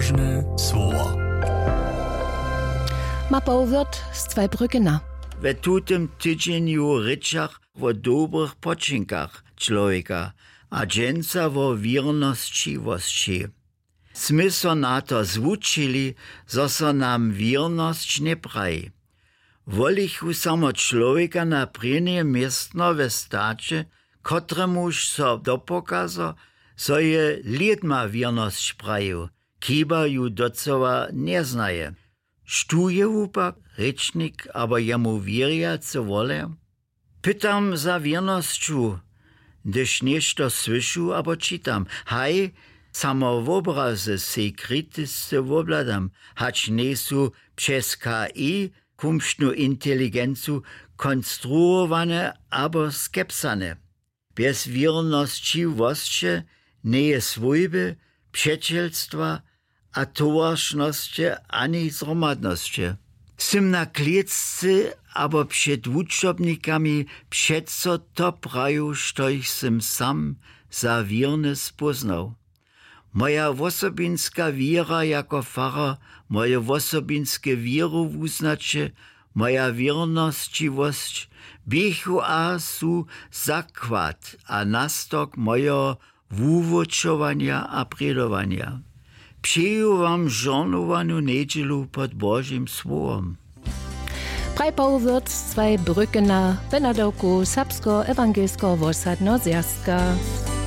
Podbožne słowo. Mapał wird z Zweibrückener. We tutem tydzieniu ryczach o dobrych poczynkach człowieka, a dżęca o wiernościwości. Smy so na to zwučili, zo so nam wierność nie praj. Wolichu samo człowieka na prenie miestno we stacie, kotremuż so dopokazo, so je lidma wierność praju, kiba ju docowa nie znaje. Štuje upak, rečnik, abo jemu wierjace wole? Pytam za wiernościu, gdyż nešto słyszu, abo czytam. Haj, samo w obrazy sej krytysce wobladam, hacz nesu przez KI kumsztnu inteligencu konstruowane, abo skepsane. Bez wiernościwości nie jest swójby, przyjacielstwa, a towarszności ani zromadności. Sym na kliecce, abo przed wuczobnikami przeco to praju, štoich sym sam za wierny spoznał. Moja osobinska wiera jako fara, moje osobinskie wierowuznacie, moja wiernościwość, bichu a su zakład, a nastok mojego wuwoczowania a predowania. Přeju wam żonowanu niedzielu pod Božím słowom. Prajpał wird z Zweibrückener, Benadoku, Sapsko, Ewangelsko, Wosadno, Zjaska.